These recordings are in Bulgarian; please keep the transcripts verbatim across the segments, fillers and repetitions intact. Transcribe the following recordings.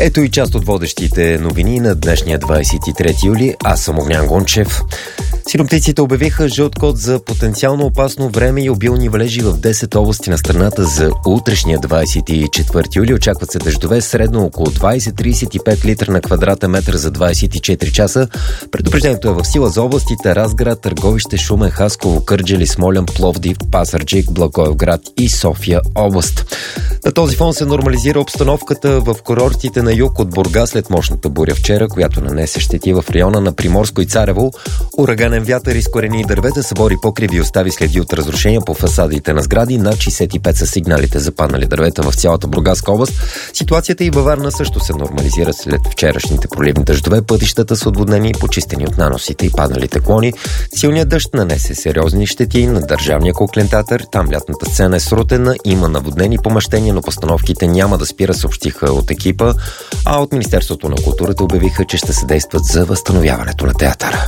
Ето и част от водещите новини на днешния двадесет и трети юли. Аз съм Огнян Гончев. Синоптиците обявиха жълт код за потенциално опасно време и обилни валежи в десет области на страната за утрешния двадесет и четвърти юли. Очакват се дъждове средно около двадесет до тридесет и пет литра на квадратен метър за двадесет и четири часа. Предупреждението е в сила за областите Разград, Търговище, Шумен, Хасково, Кърджали, Смолян, Пловдив, Пазарджик, Благоевград и София област. На този фон се нормализира обстановката в курортите на юг от Бургас след мощната буря вчера, която нанесе щети в района на Приморско и Царево. Ураганен вятър изкорени и дървета, събори покриви и остави следи от разрушения по фасадите на сгради. Над шейсет и пет са сигналите за паднали дървета в цялата Бургаска област. Ситуацията и във Варна също се нормализира след вчерашните проливни дъждове. Пътищата са отводнени и почистени от наносите и падналите клони. Силният дъжд нанесе сериозни щети на Държавния куклен театър. Там лятната сцена е срутена, има наводнени помещения, но постановките няма да спира, съобщиха от екипа, а от Министерството на културата обявиха, че ще съдействат за възстановяването на театъра.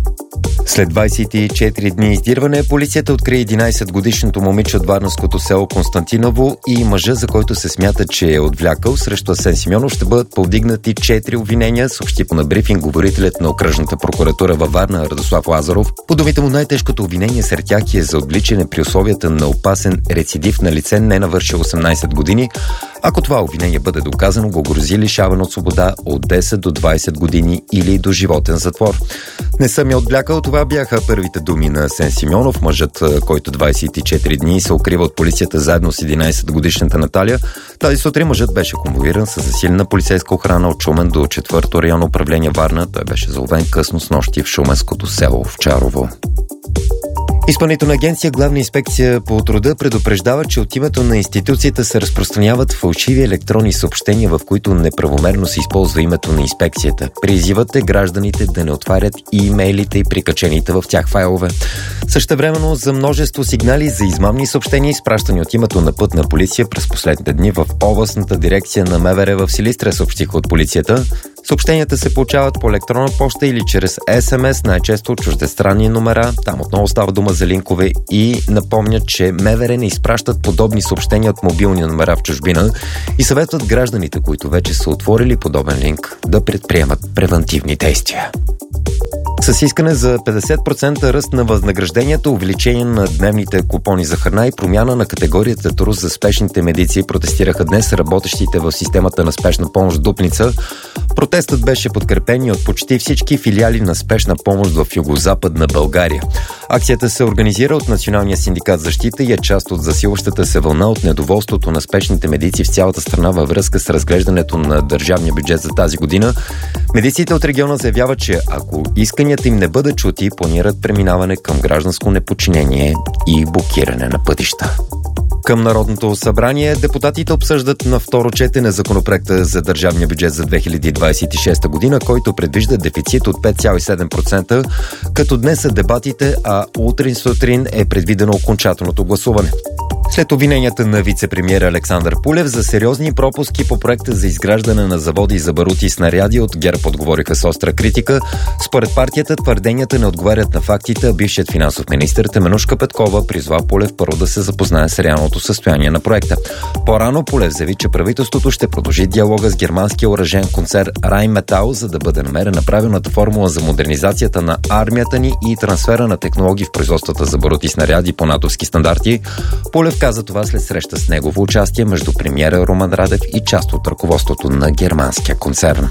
След двадесет и четири дни издирване, полицията откри единадесетгодишното момиче от варненското село Константиново и мъжа, за който се смята, че е отвлякал. Срещу Асен Симеонов ще бъдат повдигнати четири обвинения, съобщи на брифинг говорителят на окръжната прокуратура във Варна Радослав Лазаров. По думите му, най-тежкото обвинение сред тях е за отвличане при условията на опасен рецидив на лице, не навършил осемнадесет години. Ако това обвинение бъде доказано, го грози лишаване от свобода от десет до двадесет години или до животен затвор. Не съм я отвлякал, това бяха първите думи на Асен Симеонов, мъжът, който двадесет и четири дни се укрива от полицията заедно с единадесетгодишната Наталия. Тази сутрин мъжът беше конвоиран с засилена полицейска охрана от Шумен до четвърто районно управление Варна. Той беше заловен късно снощи в шуменското село Овчарово. Изпълнителна агенция Главна инспекция по труда предупреждава, че от името на институцията се разпространяват фалшиви електронни съобщения, в които неправомерно се използва името на инспекцията. Призивате гражданите да не отварят и имейлите и прикачените в тях файлове. Същевременно за множество сигнали за измамни съобщения, изпращани от името на Пътна полиция през последните дни в областната дирекция на МВР в Силистра, съобщиха от полицията. Съобщенията се получават по електронна поща или чрез ес ем ес, най-често от чуждестранни номера. Там отново става дума за линкове и напомнят, че МВР не изпращат подобни съобщения от мобилни номера в чужбина и съветват гражданите, които вече са отворили подобен линк, да предприемат превантивни действия. С искане за петдесет процента ръст на възнаграждението, увеличение на дневните купони за храна и промяна на категорията труд за спешните медици протестираха днес работещите в системата на спешна помощ Дупница. Протестът беше подкрепен и от почти всички филиали на спешна помощ в югозападна България. Акцията се организира от Националния синдикат защита и е част от засилващата се вълна от недоволството на спешните медици в цялата страна във връзка с разглеждането на държавния бюджет за тази година. Медиците от региона заявяват, че ако исканията им не бъдат чути, планират преминаване към гражданско неподчинение и блокиране на пътища. Към Народното събрание депутатите обсъждат на второ четене законопроекта за държавния бюджет за две хиляди двадесет и шеста година, който предвижда дефицит от пет цяло и седем процента, като днес са дебатите, а утре сутрин е предвидено окончателното гласуване. След обвиненията на вице-премиера Александър Пулев за сериозни пропуски по проекта за изграждане на заводи за барути и снаряди, от ГЕРБ отговориха с остра критика. Според партията твърденията не отговарят на фактите, а бившият финансов министър Теменужка Петкова призва Пулев първо да се запознае с реалното състояние на проекта. По-рано Пулев заяви, че правителството ще продължи диалога с германския оръжен концерн Райнметал, за да бъде намерена правилната формула за модернизацията на армията ни и трансфера на технологии в производствата за барути и снаряди по натовски стандарти. Пулев каза това след среща с негово участие между премиера Румен Радев и част от ръководството на германския концерн.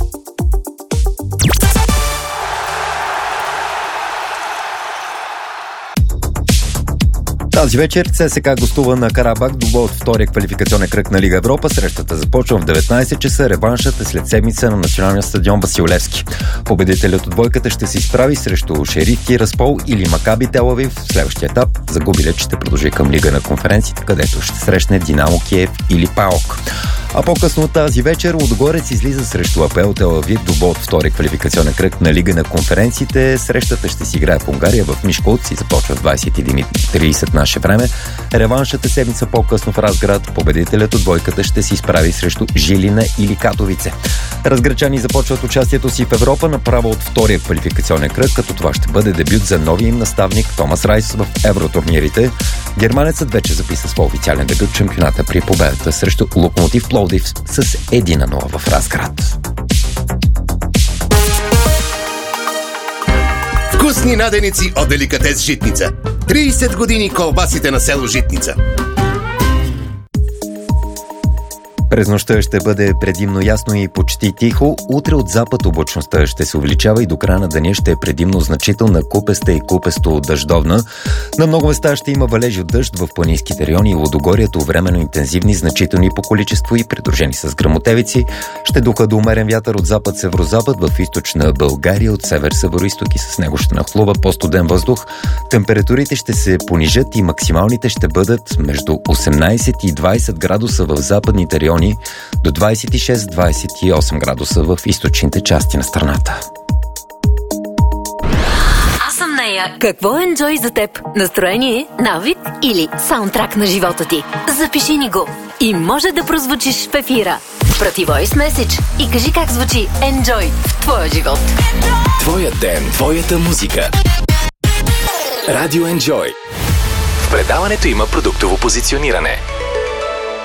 Тази вечер ЦСКА гостува на Карабак, двубой от втория квалификационен кръг на Лига Европа. Срещата започва в деветнадесет часа. Реваншът е след седмица на националния стадион Васил Левски. Победителят от двойката ще се изправи срещу Шериф Тираспол или Макаби Тел Авив в следващия етап. Загубилият ще продължи към Лига на конференциите, където ще срещне Динамо Киев или ПАОК. А по-късно тази вечер Лудогорец излиза срещу АПО Тел Авив, двубой от втория квалификационен кръг на Лига на конференциите. Срещата ще си играе в Унгария, в Мишколц и започва в двадесет и една и тридесет наше време. Реваншът е седмица по-късно в Разград. Победителят от двойката ще се изправи срещу Жилина или Катовице. Разграчани започват участието си в Европа направо от втория квалификационен кръг, като това ще бъде дебют за новия им наставник Томас Райс в евротурнирите. Германецът вече записа своя официален дебют в шампионата при победата срещу Локомотив Пловдив Пловдив с едно на нула в Разград. Вкусни наденици от Деликатес Житница. трийсет години колбасите на село Житница. През нощта ще бъде предимно ясно и почти тихо. Утре от запад облачността ще се увеличава и до края на деня ще е предимно значителна купеста и купесто дъждовна. На много места ще има валежи от дъжд в планинските райони и лудогорието, временно интензивни, значителни по количество и придружени с гръмотевици. Ще духа до умерен вятър от запад-северозапад в източна България, от север-североизток и с него ще нахлува по-студен въздух. Температурите ще се понижат и максималните ще бъдат между осемнайсет и двайсет градуса в западните райони, до двайсет и шест до двайсет и осем градуса в източните части на страната. Аз съм нея. Какво е Enjoy за теб? Настроение, навик или саундтрак на живота ти? Запиши ни го и може да прозвучиш в ефира. Прати voice message и кажи как звучи Enjoy в твоя живот. Твоя ден, твоята музика. Радио Enjoy. В предаването има продуктово позициониране.